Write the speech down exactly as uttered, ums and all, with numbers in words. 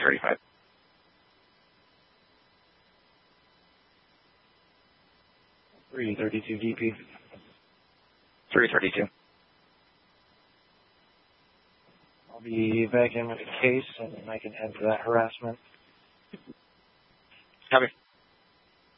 thirty-five. three thirty-two D P. three thirty-two. I'll be back in with a case, and I can head for that harassment. Copy.